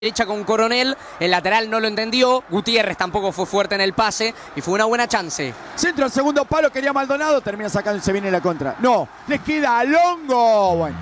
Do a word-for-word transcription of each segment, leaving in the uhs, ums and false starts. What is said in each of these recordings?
derecha con Coronel, el lateral no lo entendió, Gutiérrez tampoco fue fuerte en el pase y fue una buena chance. Centro al segundo palo, quería Maldonado, termina sacando y se viene la contra. No, le queda a Longo. Bueno,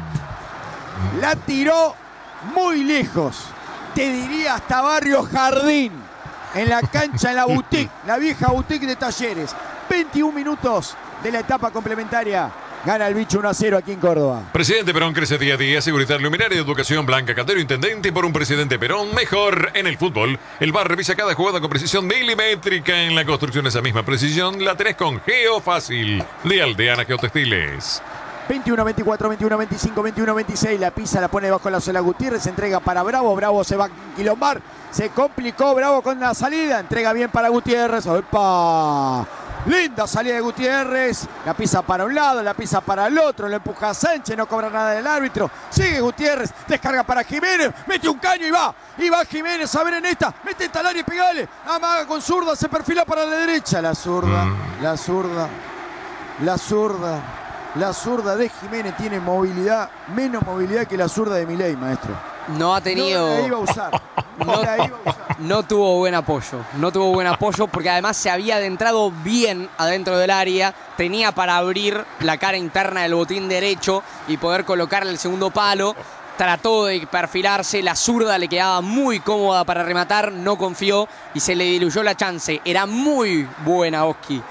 la tiró muy lejos, te diría hasta Barrio Jardín, en la cancha, en la boutique, la vieja boutique de Talleres. veintiún minutos de la etapa complementaria. Gana el bicho uno a cero aquí en Córdoba. Presidente Perón crece día a día. Seguridad Luminaria, Educación, Blanca Cantero, Intendente. Por un presidente Perón mejor en el fútbol. El V A R revisa cada jugada con precisión milimétrica. En la construcción esa misma precisión la tenés con Geofácil de Aldeana Geotextiles. veintiuno, veinticuatro, veintiuno, veinticinco, veintiuno, veintiséis. La pisa, la pone bajo la sola Gutiérrez. Entrega para Bravo. Bravo se va a quilombar. Se complicó Bravo con la salida. Entrega bien para Gutiérrez. ¡Opa! Linda salida de Gutiérrez. La pisa para un lado, la pisa para el otro. Lo empuja Sánchez, no cobra nada del árbitro. Sigue Gutiérrez, descarga para Jiménez. Mete un caño y va. Y va Jiménez a ver en esta. Mete en talar y pegale. Amaga con zurda, se perfila para la derecha. La zurda, mm. la zurda, la zurda. La zurda de Jiménez tiene movilidad, menos movilidad que la zurda de Milei, maestro. No ha tenido... No la iba a usar. No, no, la iba a usar. no tuvo buen apoyo. No tuvo buen apoyo porque además se había adentrado bien adentro del área. Tenía para abrir la cara interna del botín derecho y poder colocarle el segundo palo. Trató de perfilarse, la zurda le quedaba muy cómoda para rematar. No confió y se le diluyó la chance. Era muy buena Oski.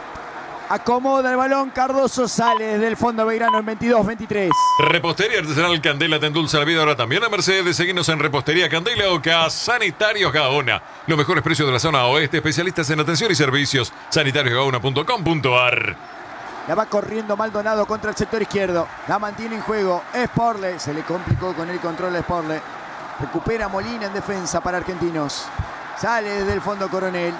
Acomoda el balón, Cardoso sale desde el fondo Belgrano en veintidós veintitrés. Repostería Artesanal Candela te endulza la vida ahora también a Mercedes. Seguinos en Repostería Candela o K Sanitarios Gaona. Los mejores precios de la zona oeste, especialistas en atención y servicios. sanitarios gaona punto com punto ar. La va corriendo Maldonado contra el sector izquierdo. La mantiene en juego. Sporle, se le complicó con el control a Sporle. Recupera Molina en defensa para Argentinos. Sale desde el fondo Coronel.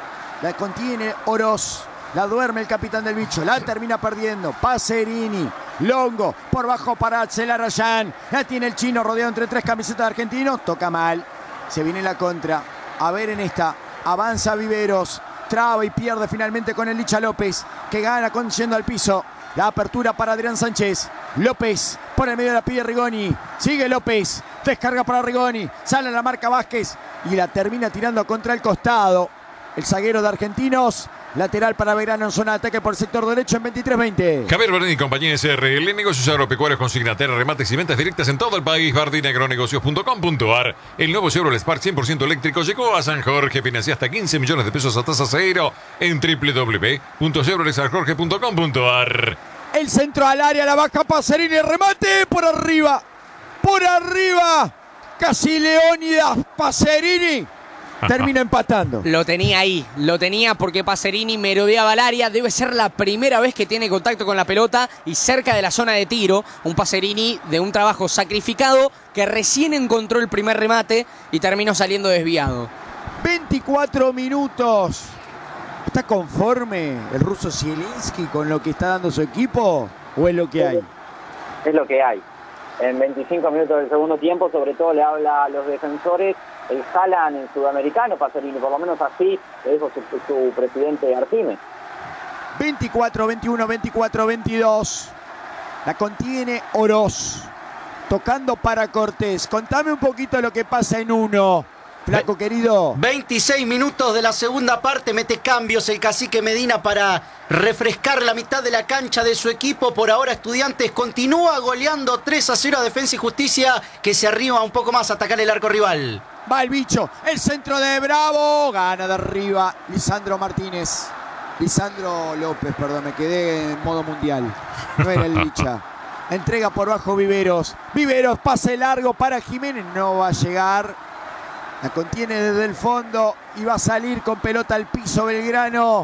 La contiene Oroz. La duerme el capitán del bicho, la termina perdiendo. Pacerini, Longo, por bajo para Celarayán. La tiene el chino rodeado entre tres camisetas de Argentinos. Toca mal, se viene la contra. A ver en esta, avanza Viveros. Traba y pierde finalmente con el Licha López, que gana conduciendo al piso. La apertura para Adrián Sánchez. López, por el medio de la pide Rigoni. Sigue López, descarga para Rigoni. Sale la marca Vázquez y la termina tirando contra el costado. El zaguero de Argentinos. Lateral para Belgrano en zona de ataque por el sector derecho en veintitrés veinte. Javier Bardini y compañía S R L. Negocios agropecuarios, consignatera, remates y ventas directas en todo el país. bardini agronegocios punto com punto ar. El nuevo Chevrolet Spark cien por ciento eléctrico llegó a San Jorge. Financia hasta quince millones de pesos a tasa cero en doble u doble u doble u punto chevrolet san jorge punto com punto ar. El centro al área, la baja Pacerini, el remate por arriba. Por arriba. Casi Leónidas Pacerini. Termina empatando. Lo tenía ahí, lo tenía porque Pacerini merodeaba el área. Debe ser la primera vez que tiene contacto con la pelota y cerca de la zona de tiro. Un Pacerini de un trabajo sacrificado que recién encontró el primer remate y terminó saliendo desviado. veinticuatro minutos. ¿Está conforme el ruso Zielinski con lo que está dando su equipo o es lo que hay? Es lo que hay. En veinticinco minutos del segundo tiempo, sobre todo le habla a los defensores. El jalan en sudamericano, Pacerini, por lo menos así le dijo su, su presidente Artime. veinticuatro veintiuno, veinticuatro veintidós. La contiene Oroz. Tocando para Cortés. Contame un poquito lo que pasa en uno. Flaco querido. veintiséis minutos de la segunda parte, mete cambios el cacique Medina para refrescar la mitad de la cancha de su equipo. Por ahora Estudiantes continúa goleando tres a cero a Defensa y Justicia, que se arriba un poco más a atacar el arco rival. Va el bicho, el centro de Bravo, gana de arriba Lisandro Martínez. Lisandro López, perdón, me quedé en modo mundial. No era el Licha. Entrega por bajo Viveros. Viveros, pase largo para Jiménez, no va a llegar. La contiene desde el fondo y va a salir con pelota al piso Belgrano.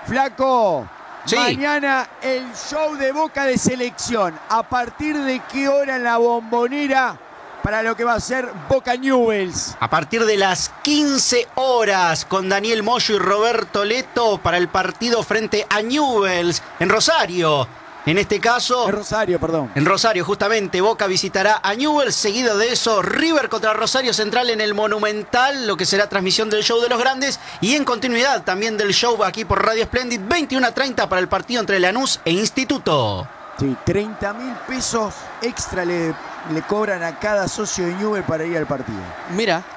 Flaco, sí. Mañana el show de Boca de selección. ¿A partir de qué hora en la Bombonera para lo que va a ser Boca Newell's? A partir de las quince horas con Daniel Moyo y Roberto Leto para el partido frente a Newell's en Rosario. En este caso... En Rosario, perdón. En Rosario, justamente, Boca visitará a Newell's. Seguido de eso, River contra Rosario Central en el Monumental, lo que será transmisión del show de los grandes. Y en continuidad también del show aquí por Radio Splendid, veintiuno a treinta para el partido entre Lanús e Instituto. Sí, treinta mil pesos extra le le cobran a cada socio de Newell para ir al partido. Mira,